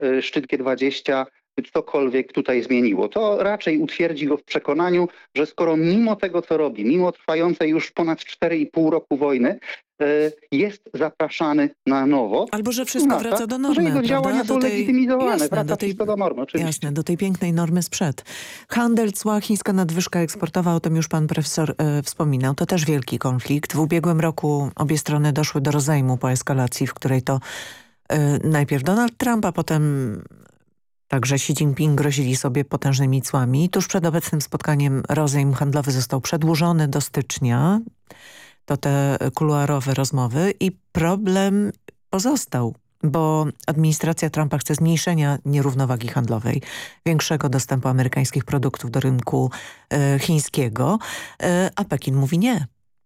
szczyt G20 cokolwiek tutaj zmieniło. To raczej utwierdzi go w przekonaniu, że skoro mimo tego, co robi, mimo trwającej już ponad 4,5 roku wojny, jest zapraszany na nowo. Albo że wszystko wraca do normy, że jego działania są legitymizowane, jasne, wraca wszystko do normy, oczywiście. Jasne, do tej pięknej normy sprzed. Handel, cła, chińska nadwyżka eksportowa, o tym już pan profesor wspominał. To też wielki konflikt. W ubiegłym roku obie strony doszły do rozejmu po eskalacji, w której to najpierw Donald Trump, a potem także Xi Jinping grozili sobie potężnymi cłami. Tuż przed obecnym spotkaniem rozejm handlowy został przedłużony do stycznia. To te kuluarowe rozmowy i problem pozostał, bo administracja Trumpa chce zmniejszenia nierównowagi handlowej, większego dostępu amerykańskich produktów do rynku chińskiego, a Pekin mówi nie.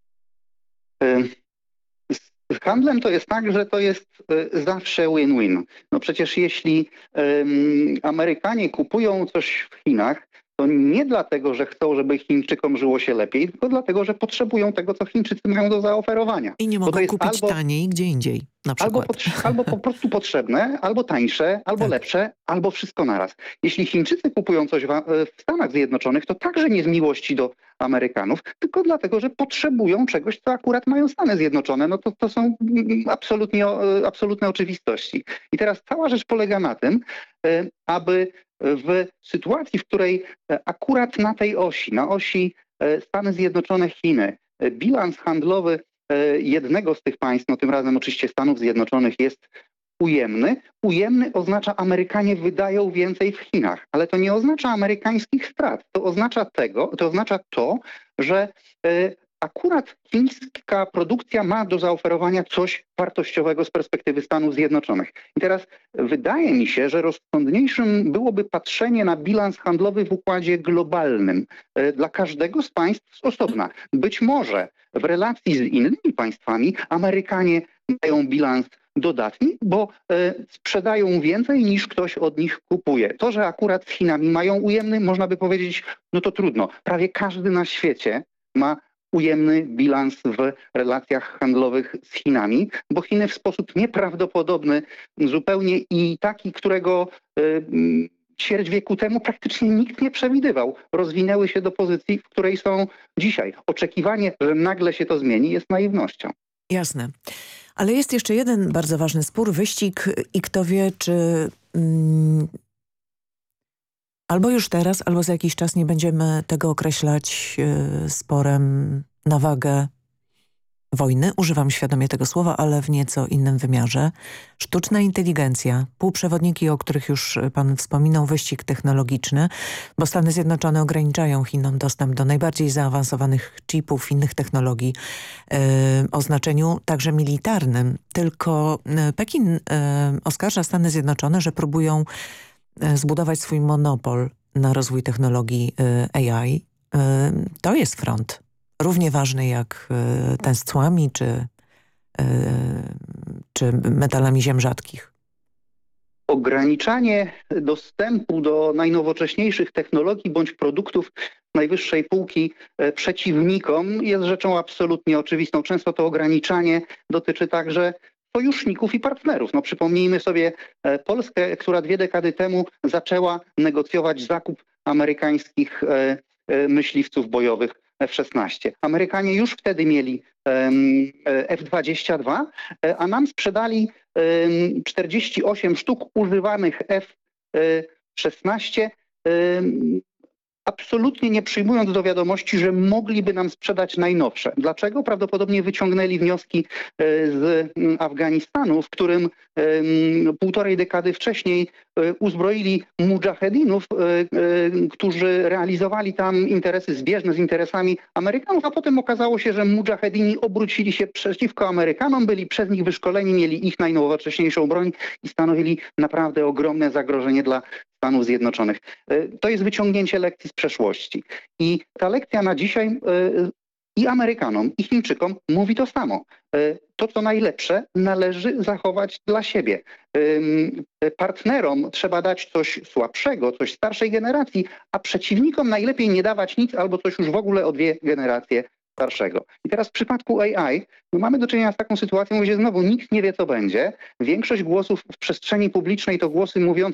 Z handlem to jest tak, że to jest zawsze win-win. No przecież jeśli Amerykanie kupują coś w Chinach, to nie dlatego, że chcą, żeby Chińczykom żyło się lepiej, tylko dlatego, że potrzebują tego, co Chińczycy mają do zaoferowania. I nie mogą kupić taniej gdzie indziej, na przykład. Albo po prostu potrzebne, albo tańsze, albo lepsze, albo wszystko naraz. Jeśli Chińczycy kupują coś w Stanach Zjednoczonych, to także nie z miłości do Amerykanów, tylko dlatego, że potrzebują czegoś, co akurat mają Stany Zjednoczone. No to są absolutne oczywistości. I teraz cała rzecz polega na tym, aby w sytuacji, w której akurat na tej osi, na osi Stany Zjednoczone-Chiny, bilans handlowy jednego z tych państw, no tym razem oczywiście Stanów Zjednoczonych, jest ujemny. Ujemny oznacza, Amerykanie wydają więcej w Chinach, ale to nie oznacza amerykańskich strat. To oznacza to, że akurat chińska produkcja ma do zaoferowania coś wartościowego z perspektywy Stanów Zjednoczonych. I teraz wydaje mi się, że rozsądniejszym byłoby patrzenie na bilans handlowy w układzie globalnym dla każdego z państw z osobna. Być może w relacji z innymi państwami Amerykanie mają bilans dodatni, bo sprzedają więcej niż ktoś od nich kupuje. To, że akurat z Chinami mają ujemny, można by powiedzieć, no to trudno. Prawie każdy na świecie ma ujemny bilans w relacjach handlowych z Chinami, bo Chiny w sposób nieprawdopodobny zupełnie i taki, którego ćwierć wieku temu praktycznie nikt nie przewidywał, rozwinęły się do pozycji, w której są dzisiaj. Oczekiwanie, że nagle się to zmieni, jest naiwnością. Jasne. Ale jest jeszcze jeden bardzo ważny spór, wyścig i kto wie, czy albo już teraz, albo za jakiś czas nie będziemy tego określać sporem na wagę wojny. Używam świadomie tego słowa, ale w nieco innym wymiarze. Sztuczna inteligencja, półprzewodniki, o których już pan wspominał, wyścig technologiczny, bo Stany Zjednoczone ograniczają Chinom dostęp do najbardziej zaawansowanych chipów, innych technologii o znaczeniu także militarnym. Tylko Pekin oskarża Stany Zjednoczone, że próbują zbudować swój monopol na rozwój technologii AI. To jest front równie ważny jak ten z cłami czy metalami ziem rzadkich. Ograniczanie dostępu do najnowocześniejszych technologii bądź produktów najwyższej półki przeciwnikom jest rzeczą absolutnie oczywistą. Często to ograniczanie dotyczy także sojuszników i partnerów. No, przypomnijmy sobie Polskę, która 2 dekady temu zaczęła negocjować zakup amerykańskich myśliwców bojowych F-16. Amerykanie już wtedy mieli F-22, a nam sprzedali 48 sztuk używanych F-16, absolutnie nie przyjmując do wiadomości, że mogliby nam sprzedać najnowsze. Dlaczego? Prawdopodobnie wyciągnęli wnioski z Afganistanu, w którym 1,5 dekady wcześniej uzbroili mudżahedinów, którzy realizowali tam interesy zbieżne z interesami Amerykanów, a potem okazało się, że mudżahedini obrócili się przeciwko Amerykanom, byli przez nich wyszkoleni, mieli ich najnowocześniejszą broń i stanowili naprawdę ogromne zagrożenie dla Stanów Zjednoczonych. To jest wyciągnięcie lekcji z przeszłości. I ta lekcja na dzisiaj i Amerykanom, i Chińczykom mówi to samo. To, co najlepsze, należy zachować dla siebie. Partnerom trzeba dać coś słabszego, coś starszej generacji, a przeciwnikom najlepiej nie dawać nic albo coś już w ogóle o 2 generacje starszego. I teraz w przypadku AI mamy do czynienia z taką sytuacją, gdzie znowu nikt nie wie, co będzie. Większość głosów w przestrzeni publicznej to głosy mówiące